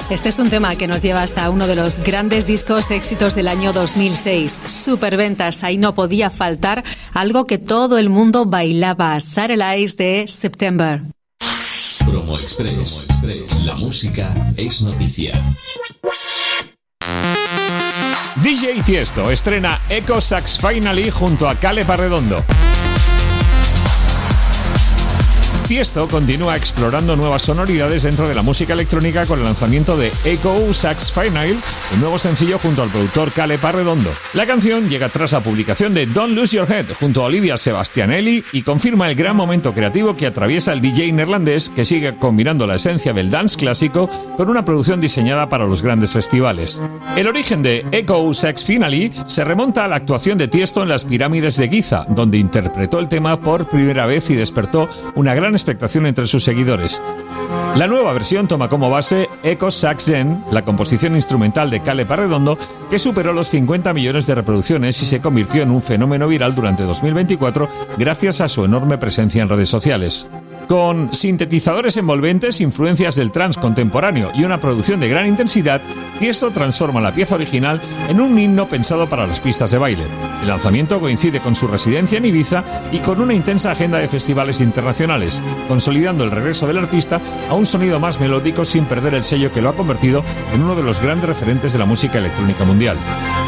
Este es un tema que nos lleva hasta uno de los grandes discos éxitos del año 2006. Superventas, ahí no podía faltar algo que todo el mundo bailaba. Satellites de September. Promo Express. La música es noticia. DJ Tiesto estrena Echo Sax Finally junto a Caleb Arredondo. Tiesto continúa explorando nuevas sonoridades dentro de la música electrónica con el lanzamiento de Echo Sax Finally, un nuevo sencillo junto al productor Caleb Arredondo. La canción llega tras la publicación de Don't Lose Your Head junto a Olivia Sebastianelli y confirma el gran momento creativo que atraviesa el DJ neerlandés, que sigue combinando la esencia del dance clásico con una producción diseñada para los grandes festivales. El origen de Echo Sax Finally se remonta a la actuación de Tiesto en las pirámides de Giza, donde interpretó el tema por primera vez y despertó una gran expectación entre sus seguidores. La nueva versión toma como base Echo Sax Zen, la composición instrumental de Caleb Arredondo, que superó los 50 millones de reproducciones y se convirtió en un fenómeno viral durante 2024 gracias a su enorme presencia en redes sociales. Con sintetizadores envolventes, influencias del trance contemporáneo y una producción de gran intensidad, Tiesto transforma la pieza original en un himno pensado para las pistas de baile. El lanzamiento coincide con su residencia en Ibiza y con una intensa agenda de festivales internacionales, consolidando el regreso del artista a un sonido más melódico sin perder el sello que lo ha convertido en uno de los grandes referentes de la música electrónica mundial.